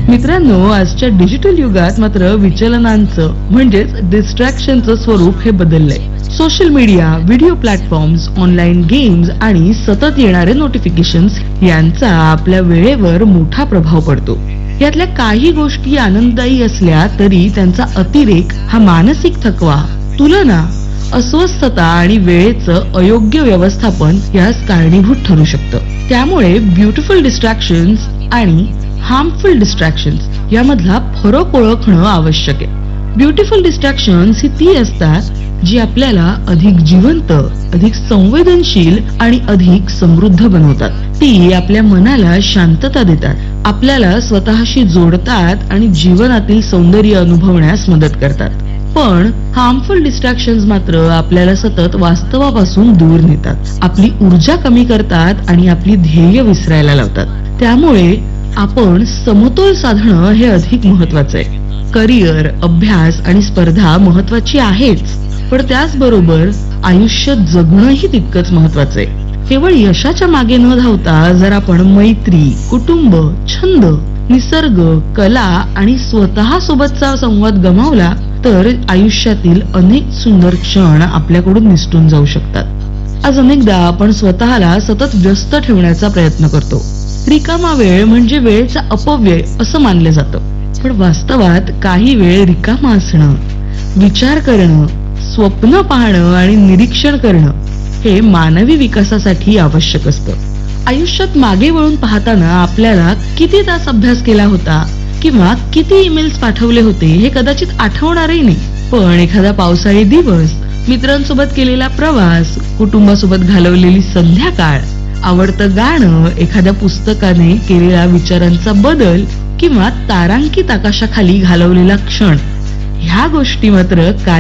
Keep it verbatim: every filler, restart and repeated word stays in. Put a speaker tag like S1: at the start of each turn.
S1: मित्रांनो, आजच्या डिजिटल युगात मात्र विचलनांचं म्हणजेच डिस्ट्रॅक्शनचं स्वरूप हे बदललंय. Social media, video platforms, online games आणि सतत येणारे नोटिफिकेशन्स यांचा आपल्या वेळेवर मोठा प्रभाव पडतो. यातल्या काही गोष्टी आनंददायी असल्या तरी त्यांचा अतिरेक हा मानसिक थकवा, तुलना, अस्वस्थता आणि वेळेचं अयोग्य व्यवस्थापन यास कारणीभूत ठरू शकतं. त्यामुळे ब्युटिफुल डिस्ट्रॅक्शन्स आणि हार्मफुल डिस्ट्रॅक्शन्स यामधला फरक ओळखणं आवश्यक आहे. ब्युटिफुल डिस्ट्रॅक्शन्स ही ती असतात जी आपल्याला अधिक जिवंत, अधिक संवेदनशील आणि अधिक समृद्ध बनवतात. ती आपल्या मनाला शांतता देतात, आपल्याला स्वतःशी जोडतात आणि जीवनातील सौंदर्य अनुभवण्यास मदत करतात. पण हार्मफुल डिस्ट्रॅक्शन्स मात्र आपल्याला सतत वास्तवापासून दूर नेतात, आपली ऊर्जा कमी करतात आणि आपली ध्येय विसरायला लावतात. त्यामुळे आपण समतोल साधणं हे अधिक महत्वाचं आहे. करिअर, अभ्यास आणि स्पर्धा महत्वाची आहेच, पण त्याचबरोबर आयुष्य जगणंही तितकंच महत्वाचं आहे. केवळ यशाच्या मागे न धावता जर आपण मैत्री, कुटुंब, छंद, निसर्ग, कला आणि स्वतः सोबतचा संवाद गमावला तर आयुष्यातील अनेक सुंदर क्षण आपल्याकडून निसटून जाऊ शकतात. आज अनेकदा आपण स्वतःला सतत व्यस्त ठेवण्याचा प्रयत्न करतो. रिकामा वेळ म्हणजे वेळेचा अपव्यय असं मानलं जातं, पण वास्तवात काही वेळ रिकामा असणं, विचार करणं, स्वप्न पाहणं आणि निरीक्षण करणं हे मानवी विकासासाठी आवश्यक असतं. आयुष्यात मागे वळून पाहताना आपल्याला किती तास अभ्यास केला होता किंवा किती ईमेल्स पाठवले होते हे कदाचित आठवणारही नाही, पण एखादा पावसाळी दिवस, मित्रांसोबत केलेला प्रवास, कुटुंबासोबत घालवलेली संध्याकाळ, आवडतं गाणं, एखाद्या पुस्तकाने केलेला विचारांचा बदल किंवा तारांकित आकाशाखाली घालवलेला क्षण ह्या गोष्टी मात्र काय